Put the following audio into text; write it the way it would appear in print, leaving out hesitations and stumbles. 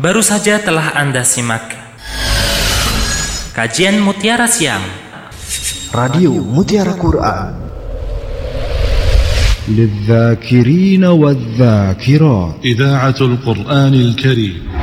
Baru saja telah Anda simak kajian Mutiara Siang Radio Mutiara Quran للذاكرين والذاكرات إذاعة القرآن الكريم